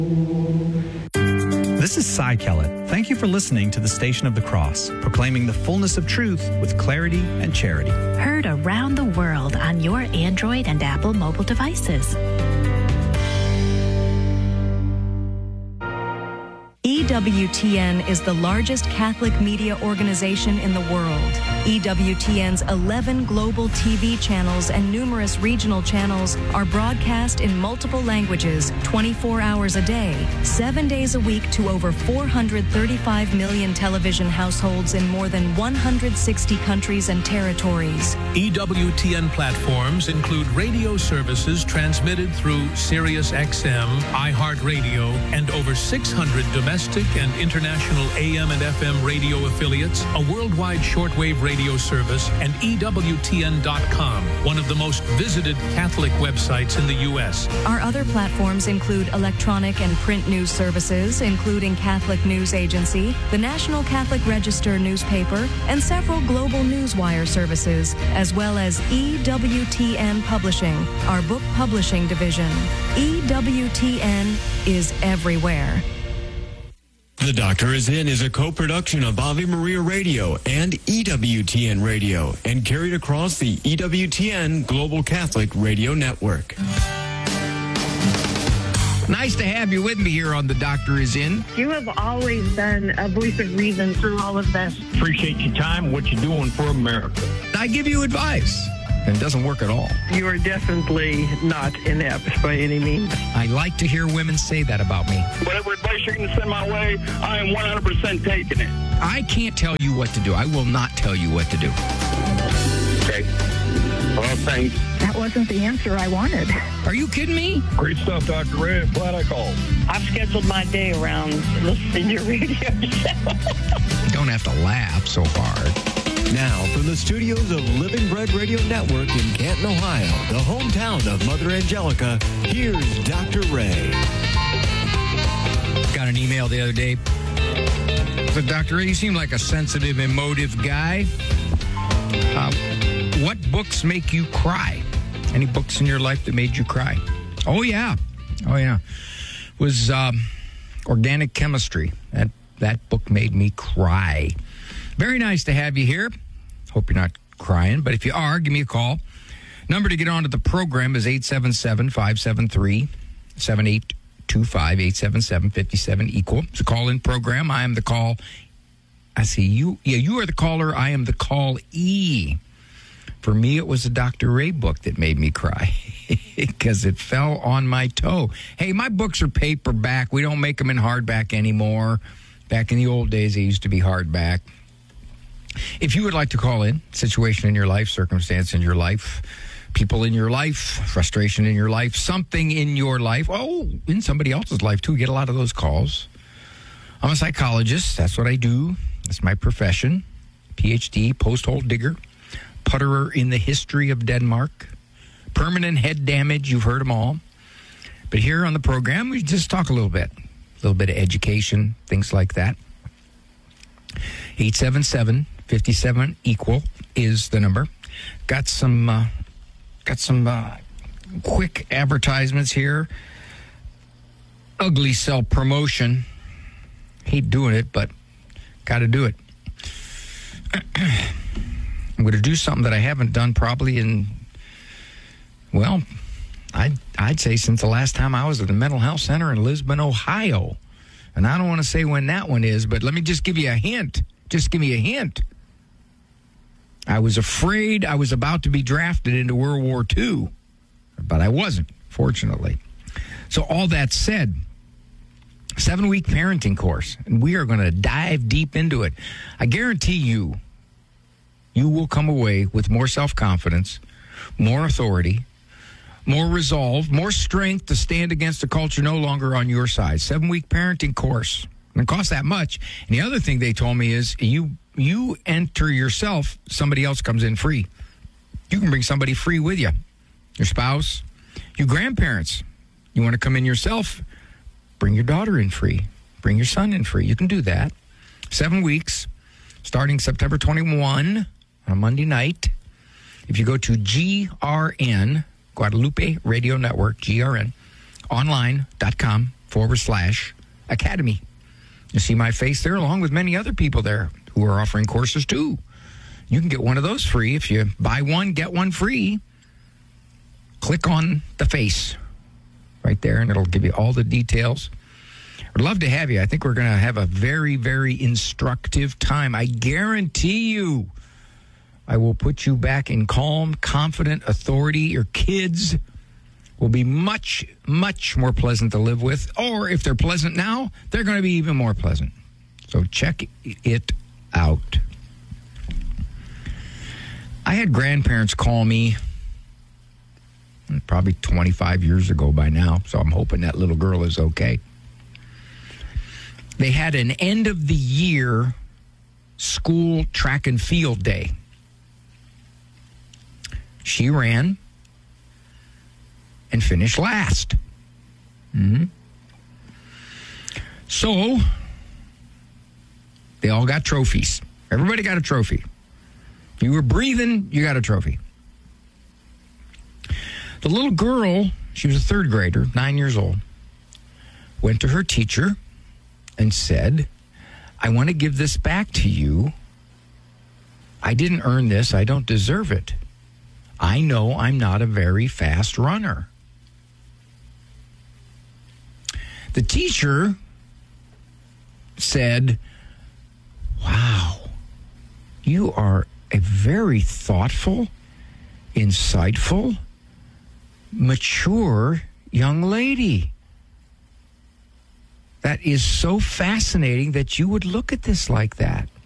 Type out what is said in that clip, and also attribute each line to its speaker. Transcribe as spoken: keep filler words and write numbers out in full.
Speaker 1: This is Cy Kellett. Thank you for listening to the Station of the Cross, proclaiming the fullness of truth with clarity and charity.
Speaker 2: Heard around the world on your Android and Apple mobile devices.
Speaker 3: E W T N is the largest Catholic media organization in the world. E W T N's eleven global T V channels and numerous regional channels are broadcast in multiple languages, twenty-four hours a day, seven days a week to over four hundred thirty-five million television households in more than one hundred sixty countries and territories.
Speaker 4: E W T N platforms include radio services transmitted through Sirius X M, iHeartRadio, and over six hundred domestic and international A M and F M radio affiliates, a worldwide shortwave radio service, and E W T N dot com, one of the most visited Catholic websites in the U S.
Speaker 3: Our other platforms include electronic and print news services, including Catholic News Agency, the National Catholic Register newspaper, and several global newswire services, as well as E W T N Publishing, our book publishing division. E W T N is everywhere.
Speaker 5: The Doctor Is In is a co-production of Ave Maria Radio and E W T N Radio and carried across the E W T N Global Catholic Radio Network.
Speaker 6: Nice to have you with me here on The Doctor Is In.
Speaker 7: You have always been a voice of reason through all of this.
Speaker 8: Appreciate your time, what you're doing for America.
Speaker 6: I give you advice, and it doesn't work at all.
Speaker 7: You are definitely not inept by any means.
Speaker 6: I like to hear women say that about me.
Speaker 8: Whatever advice you're going to send my way, I am one hundred percent taking it.
Speaker 6: I can't tell you what to do. I will not tell you what to do.
Speaker 8: Okay. Well, thanks.
Speaker 7: That wasn't the answer I wanted.
Speaker 6: Are you kidding me?
Speaker 8: Great stuff, Doctor Ray. I'm glad I called.
Speaker 7: I've scheduled my day around listening to your radio show.
Speaker 6: Don't have to laugh so hard.
Speaker 5: Now, from the studios of Living Bread Radio Network in Canton, Ohio, the hometown of Mother Angelica, here's Doctor Ray.
Speaker 6: Got an email the other day. But Doctor Ray, you seem like a sensitive, emotive guy. Uh, what books make you cry? Any books in your life that made you cry? Oh, yeah. Oh, yeah. It was um, Organic Chemistry. That, that book made me cry. Very nice to have you here. Hope you're not crying, but if you are, give me a call. Number to get onto the program is eight seven seven, five seven three, seven eight two five, eight seven seven, five seven equal. It's a call-in program. I am the call. I see you. Yeah, you are the caller. I am the call-e. For me, it was a Doctor Ray book that made me cry because it fell on my toe. Hey, my books are paperback. We don't make them in hardback anymore. Back in the old days, they used to be hardback. If you would like to call in, situation in your life, circumstance in your life, people in your life, frustration in your life, something in your life, oh, in somebody else's life too, get a lot of those calls. I'm a psychologist. That's what I do. That's my profession. P H D, post-hole digger, putterer in the history of Denmark, permanent head damage, you've heard them all. But here on the program, we just talk a little bit, a little bit of education, things like that. eight seven seven, five seven, equal is the number. Got some uh, got some uh, quick advertisements here. Ugly self-promotion. Hate doing it, but got to do it. I'm going to do something that I haven't done probably in, well, I'd, I'd say since the last time I was at the Mental Health Center in Lisbon, Ohio. And I don't want to say when that one is, but let me just give you a hint. Just give me a hint. I was afraid I was about to be drafted into World War Two, but I wasn't, fortunately. So all that said, seven-week parenting course, and we are going to dive deep into it. I guarantee you, you will come away with more self-confidence, more authority, more resolve, more strength to stand against a culture no longer on your side. Seven-week parenting course. It costs that much. And the other thing they told me is you you enter yourself, somebody else comes in free. You can bring somebody free with you. Your spouse, your grandparents. You want to come in yourself, bring your daughter in free. Bring your son in free. You can do that. Seven weeks, starting September twenty-first on a Monday night. If you go to G R N, Guadalupe Radio Network, G R N, online dot com forward slash academy. You see my face there along with many other people there who are offering courses too. You can get one of those free. If you buy one, get one free. Click on the face right there, and it'll give you all the details. I'd love to have you. I think we're going to have a very, very instructive time. I guarantee you I will put you back in calm, confident authority. Your kids will be much, much more pleasant to live with. Or if they're pleasant now, they're going to be even more pleasant. So check it out. I had grandparents call me probably twenty-five years ago by now, so I'm hoping that little girl is okay. They had an end-of-the-year school track and field day. She ran and finished last. Mm-hmm. So, they all got trophies. Everybody got a trophy. If you were breathing, you got a trophy. The little girl, she was a third grader, nine years old, went to her teacher and said, I want to give this back to you. I didn't earn this. I don't deserve it. I know I'm not a very fast runner. The teacher said, wow, you are a very thoughtful, insightful, mature young lady. That is so fascinating that you would look at this like that.